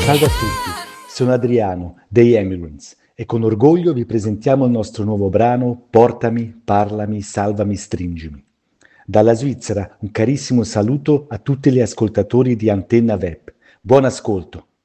Salve a tutti, sono Adriano dei Emigrants e con orgoglio vi presentiamo il nostro nuovo brano Portami, parlami, salvami, stringimi. Dalla Svizzera un carissimo saluto a tutti gli ascoltatori di Antenna Web. Buon ascolto!